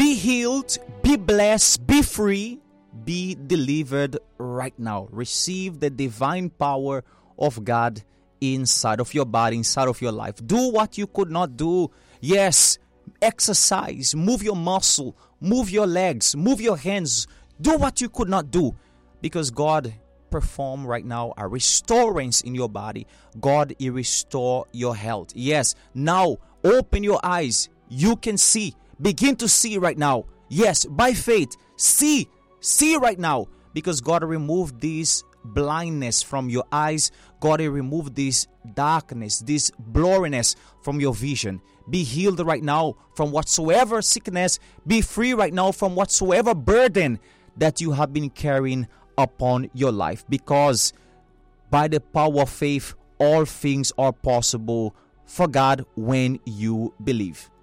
Be healed, be blessed, be free, be delivered right now. Receive the divine power of God inside of your body, inside of your life. Do what you could not do. Yes, exercise, move your muscle, move your legs, move your hands. Do what you could not do, because God perform right now a restorance in your body. God, He restore your health. Yes, now open your eyes. You can see. Begin to see right now. Yes, by faith. See right now, because God removed this blindness from your eyes. God removed this darkness, this blurriness from your vision. Be healed right now from whatsoever sickness. Be free right now from whatsoever burden that you have been carrying upon your life, because by the power of faith, all things are possible for God when you believe.